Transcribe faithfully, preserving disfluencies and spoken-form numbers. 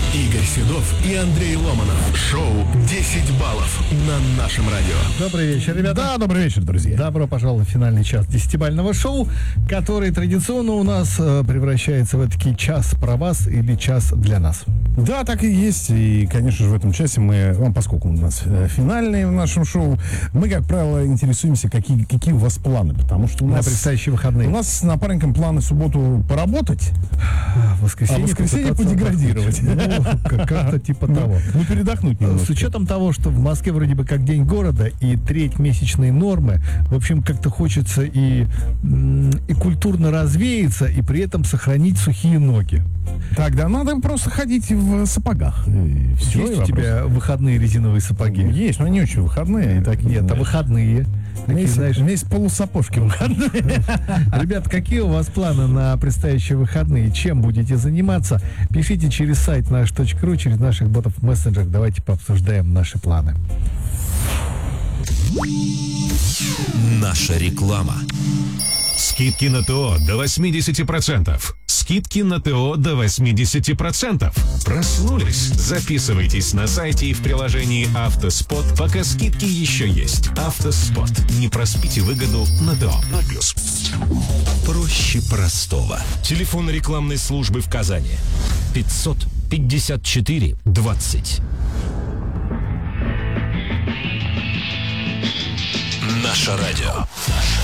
Игорь Седов и Андрей Ломанов. Шоу «десять баллов» на нашем радио. Добрый вечер, ребята. Да, добрый вечер, друзья. Добро пожаловать в финальный час десятибалльного шоу, который традиционно у нас э, превращается в таки час про вас или час для нас. Да, так и есть. И, конечно же, в этом часе мы, ну, поскольку у нас э, финальный в нашем шоу, мы, как правило, интересуемся, какие, какие у вас планы. Потому что у На нас, предстоящие выходные. у нас с напарником планы в субботу поработать, В воскресенье, а в воскресенье подеградировать. Ну, как- как-то типа того. Ну, передохнуть немножко. С учетом того, что в Москве вроде бы как день города и треть месячной нормы, в общем, как-то хочется и, м, и культурно развеяться, и при этом сохранить сухие ноги. Тогда надо просто ходить в сапогах. И все, Есть и у вопрос. тебя выходные резиновые сапоги? Есть, но они очень выходные. И так, Нет, а знаешь, выходные. у меня Такие, есть, знаешь, у меня есть полусапожки выходные. ребят, какие у вас планы на предстоящие выходные? Чем будете заниматься? Пишите через сайт наш точка ру, через наших ботов в мессенджерах. Давайте пообсуждаем наши планы. Наша реклама. Скидки на ТО до восемьдесят процентов. Скидки на ТО до восемьдесят процентов. Проснулись? Записывайтесь на сайте и в приложении «Автоспот», пока скидки еще есть. «Автоспот». Не проспите выгоду на ТО. ноль плюс. Проще простого. Телефон рекламной службы в Казани. пятьсот пятьдесят четыре двадцать. Наше радио.